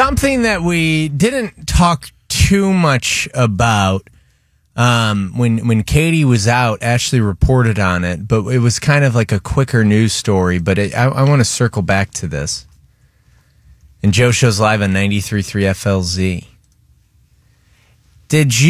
Something that we didn't talk too much about when Katie was out, Ashley reported on it, but it was kind of like a quicker news story. But I want to circle back to this. And Joe Shows Live on 93.3 FLZ. Did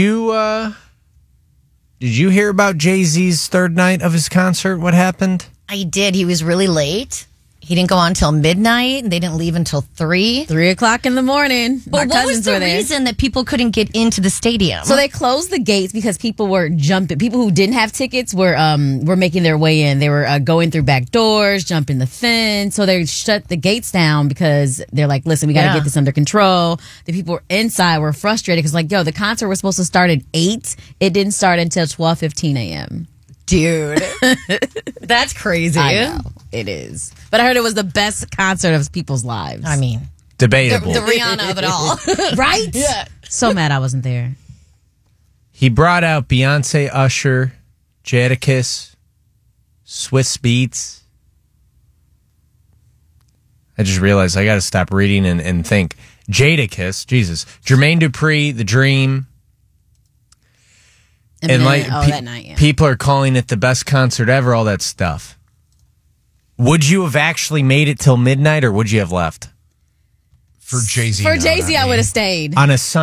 you hear about Jay-Z's third night of his concert? What happened? I did. He was really late. He didn't go on until midnight. They didn't leave until 3. 3 o'clock in the morning. But what was the reason that people couldn't get into the stadium? So they closed the gates because people were jumping. People who didn't have tickets were making their way in. They were going through back doors, jumping the fence. So they shut the gates down because they're like, listen, we got to get this under control. The people inside were frustrated because the concert was supposed to start at 8. It didn't start until 12:15 a.m. Dude, that's crazy. I know, it is. But I heard it was the best concert of people's lives. I mean, debatable. The Rihanna of it all. Right? Yeah. So mad I wasn't there. He brought out Beyonce, Usher, Jadakiss, Swiss Beats. I just realized I got to stop reading and think. Jadakiss, Jesus. Jermaine Dupri, The Dream. And that night, yeah. People are calling it the best concert ever, all that stuff. Would you have actually made it till midnight, or would you have left? For Jay-Z. For Jay-Z, I would have stayed. On a Sunday.